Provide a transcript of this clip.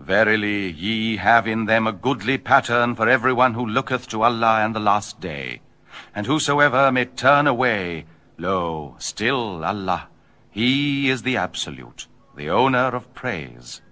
Verily, ye have in them a goodly pattern for everyone who looketh to Allah and the last day. And whosoever may turn away, lo, still Allah, He is the Absolute, the owner of praise.